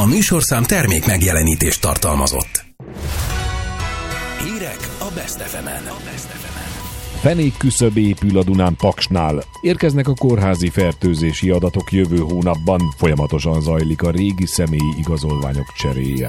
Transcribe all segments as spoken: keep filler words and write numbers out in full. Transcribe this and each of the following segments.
A műsorszám termék megjelenítést tartalmazott. Hírek a Best ef emen. Fenék küszöb épül a Dunán Paksnál. Érkeznek a kórházi fertőzési adatok jövő hónapban. Folyamatosan zajlik a régi személyi igazolványok cseréje.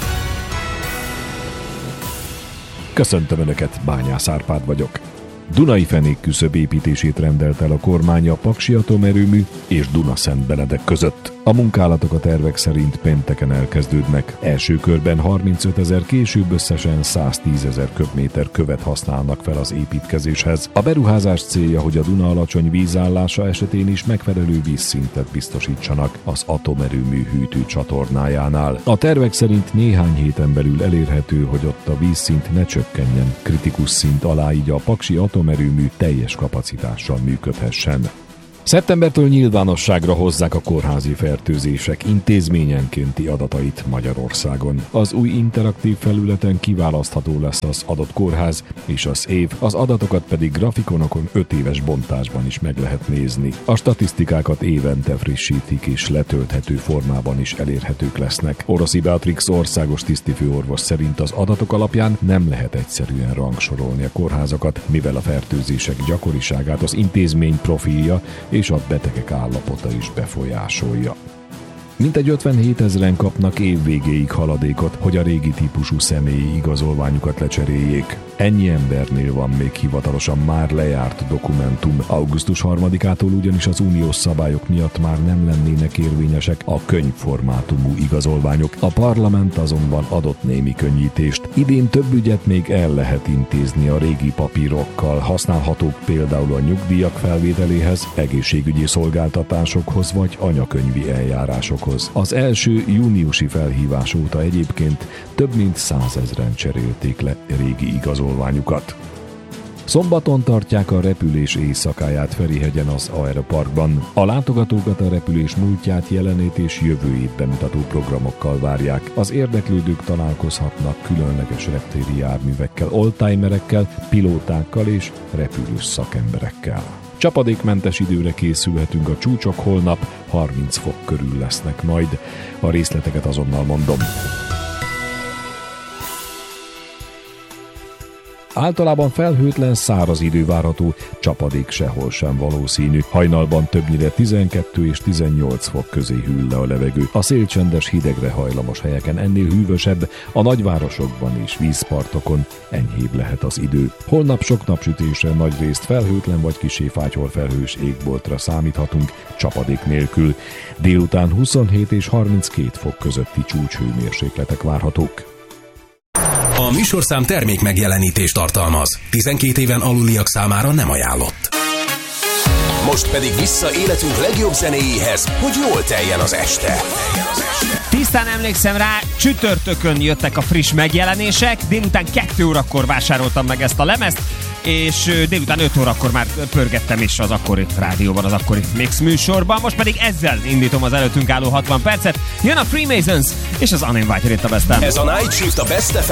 Köszöntöm Önöket, Bányász Árpád vagyok. Dunai fenék küszöb építését rendelt el a kormány a Paksi Atomerőmű és Dunaszentbenedek között. A munkálatok a tervek szerint pénteken elkezdődnek. Első körben harmincötezer, később összesen száztízezer köbméter követ használnak fel az építkezéshez. A beruházás célja, hogy a Duna alacsony vízállása esetén is megfelelő vízszintet biztosítsanak az atomerőmű hűtő csatornájánál. A tervek szerint néhány héten belül elérhető, hogy ott a vízszint ne csökkenjen kritikus szint alá, így a Paksi Atomerőmű teljes kapacitással működhessen. Szeptembertől nyilvánosságra hozzák a kórházi fertőzések intézményenkénti adatait Magyarországon. Az új interaktív felületen kiválasztható lesz az adott kórház és az év, az adatokat pedig grafikonokon öt éves bontásban is meg lehet nézni. A statisztikákat évente frissítik és letölthető formában is elérhetők lesznek. Oroszi Beatrix országos tisztifőorvos szerint az adatok alapján nem lehet egyszerűen rangsorolni a kórházakat, mivel a fertőzések gyakoriságát az intézmény profilja és a betegek állapota is befolyásolja. Mintegy ötvenhétezren kapnak évvégéig haladékot, hogy a régi típusú személyi igazolványukat lecseréljék. Ennyi embernél van még hivatalosan már lejárt dokumentum. augusztus harmadikától ugyanis az uniós szabályok miatt már nem lennének érvényesek a könyvformátumú igazolványok. A parlament azonban adott némi könnyítést. Idén több ügyet még el lehet intézni a régi papírokkal, használhatók például a nyugdíjak felvételéhez, egészségügyi szolgáltatásokhoz vagy anyakönyvi eljárásokhoz. Az első júniusi felhívás óta egyébként több mint százezren cserélték le régi igazolványukat. Szombaton tartják a repülés éjszakáját Ferihegyen az Aeroparkban. A látogatókat a repülés múltját, jelenét és jövőjét bemutató programokkal várják. Az érdeklődők találkozhatnak különleges reptéri járművekkel, oldtimerekkel, pilótákkal és repülős szakemberekkel. Csapadékmentes időre készülhetünk, a csúcsok holnap harminc fok körül lesznek majd. A részleteket azonnal mondom. Általában felhőtlen, száraz idő várható, csapadék sehol sem valószínű. Hajnalban többnyire tizenkettő és tizennyolc fok közé hűl le a levegő. A szél csendes, hidegre hajlamos helyeken ennél hűvösebb, a nagyvárosokban és vízpartokon enyhébb lehet az idő. Holnap sok napsütésre, nagyrészt felhőtlen vagy kissé fátyolfelhős égboltra számíthatunk, csapadék nélkül. Délután huszonhét és harminckét fok közötti csúcshőmérsékletek várhatók. A műsorszám termék megjelenítést tartalmaz. tizenkét éven aluliak számára nem ajánlott. Most pedig vissza életünk legjobb zenéjéhez, hogy jól teljen az este. Tisztán emlékszem rá, csütörtökön jöttek a friss megjelenések, délután kettő órakor vásároltam meg ezt a lemezt, és délután öt órakor már pörgettem is az akkori rádióban, az akkori Mix műsorban. Most pedig ezzel indítom az előttünk álló hatvan percet. Jön a Freemasons és az Uninvited itt a Best-en. Ez a Night Shift a Best ef